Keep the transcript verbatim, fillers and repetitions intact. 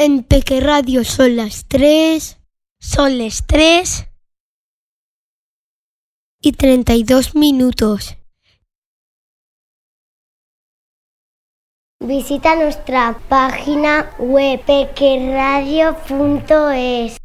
En Peque Radio son las tres. Son las tres y treinta y dos minutos. Visita nuestra página web peque radio punto es.